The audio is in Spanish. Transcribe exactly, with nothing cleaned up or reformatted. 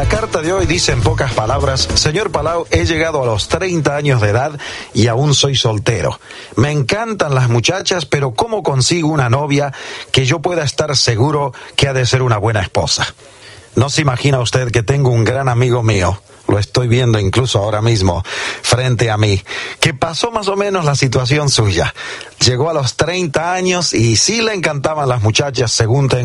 carta de hoy dice en pocas palabras: señor Palau, he llegado a los treinta años de edad y aún soy soltero. Me encantan las muchachas, pero ¿cómo consigo una novia que yo pueda estar seguro que ha de ser una buena esposa? No se imagina usted que tengo un gran amigo mío, lo estoy viendo incluso ahora mismo frente a mí, que pasó más o menos la situación suya. Llegó a los treinta años y sí le encantaban las muchachas, según tengo